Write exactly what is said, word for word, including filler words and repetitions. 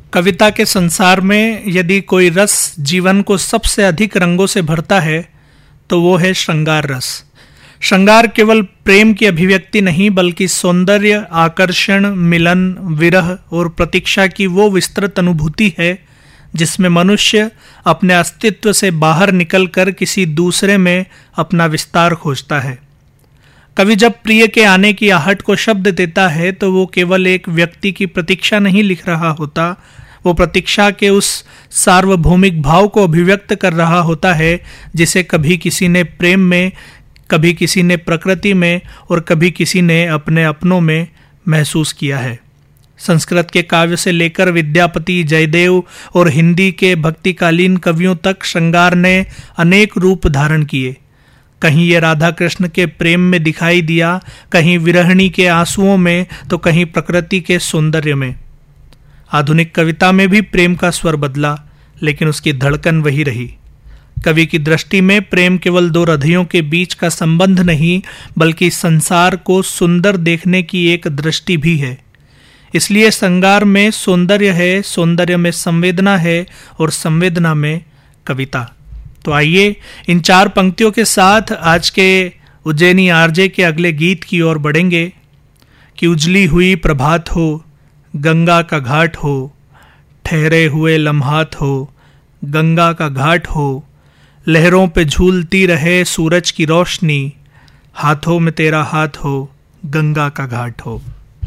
कविता के संसार में यदि कोई रस जीवन को सबसे अधिक रंगों से भरता है तो वो है श्रृंगार रस। श्रृंगार केवल प्रेम की अभिव्यक्ति नहीं बल्कि सौंदर्य, आकर्षण, मिलन, विरह और प्रतीक्षा की वो विस्तृत अनुभूति है जिसमें मनुष्य अपने अस्तित्व से बाहर निकलकर किसी दूसरे में अपना विस्तार खोजता है। कवि जब प्रिय के आने की आहट को शब्द देता है तो वो केवल एक व्यक्ति की प्रतीक्षा नहीं लिख रहा होता, वो प्रतीक्षा के उस सार्वभौमिक भाव को अभिव्यक्त कर रहा होता है जिसे कभी किसी ने प्रेम में, कभी किसी ने प्रकृति में और कभी किसी ने अपने अपनों में महसूस किया है। संस्कृत के काव्य से लेकर विद्यापति, जयदेव और हिंदी के भक्तिकालीन कवियों तक श्रृंगार ने अनेक रूप धारण किए। कहीं ये राधा कृष्ण के प्रेम में दिखाई दिया, कहीं विरहिणी के आंसुओं में, तो कहीं प्रकृति के सौंदर्य में। आधुनिक कविता में भी प्रेम का स्वर बदला, लेकिन उसकी धड़कन वही रही। कवि की दृष्टि में प्रेम केवल दो हृदयों के बीच का संबंध नहीं बल्कि संसार को सुंदर देखने की एक दृष्टि भी है। इसलिए श्रृंगार में सौंदर्य है, सौंदर्य में संवेदना है और संवेदना में कविता। तो आइए इन चार पंक्तियों के साथ आज के उज्जैनी आरजे के अगले गीत की ओर बढ़ेंगे कि उजली हुई प्रभात हो, गंगा का घाट हो, ठहरे हुए लम्हात हो, गंगा का घाट हो, लहरों पे झूलती रहे सूरज की रोशनी, हाथों में तेरा हाथ हो, गंगा का घाट हो।